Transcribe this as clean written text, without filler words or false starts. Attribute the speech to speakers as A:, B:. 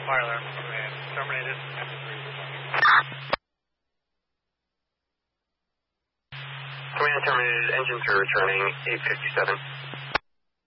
A: Fire alarm terminated.
B: Command terminated. Engine 3 returning. 857.